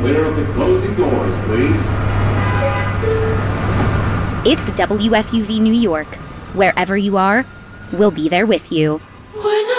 clear of the closing doors, please. It's WFUV New York. Wherever you are, we'll be there with you.